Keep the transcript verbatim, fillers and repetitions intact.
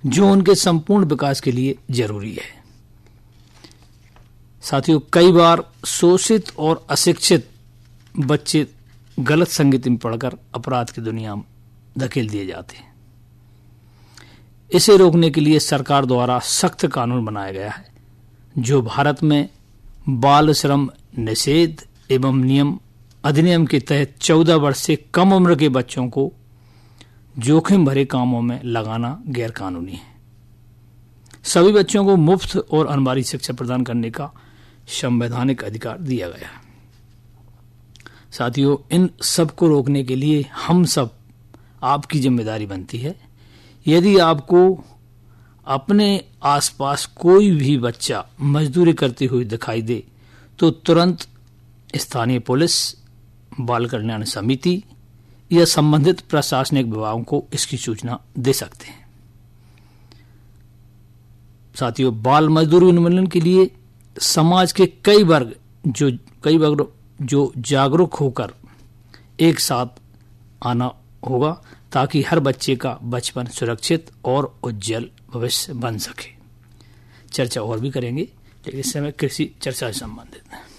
जो उनके संपूर्ण विकास के लिए जरूरी है। साथियों, कई बार शोषित और अशिक्षित बच्चे गलत संगति में पढ़कर अपराध की दुनिया में धकेल दिए जाते हैं। इसे रोकने के लिए सरकार द्वारा सख्त कानून बनाया गया है, जो भारत में बाल श्रम निषेध एवं नियम अधिनियम के तहत चौदह वर्ष से कम उम्र के बच्चों को जोखिम भरे कामों में लगाना गैर कानूनी है। सभी बच्चों को मुफ्त और अनिवार्य शिक्षा प्रदान करने का संवैधानिक अधिकार दिया गया है। साथियों, इन सब को रोकने के लिए हम सब, आपकी जिम्मेदारी बनती है। यदि आपको अपने आसपास कोई भी बच्चा मजदूरी करते हुए दिखाई दे तो तुरंत स्थानीय पुलिस, बाल कल्याण समिति या संबंधित प्रशासनिक विभागों को इसकी सूचना दे सकते हैं। साथियों, बाल मजदूरी उन्मूलन के लिए समाज के कई वर्ग जो कई वर्ग जो जागरूक होकर एक साथ आना होगा, ताकि हर बच्चे का बचपन सुरक्षित और उज्जवल भविष्य बन सके। चर्चा और भी करेंगे, लेकिन इस समय कृषि चर्चा से संबंधित है।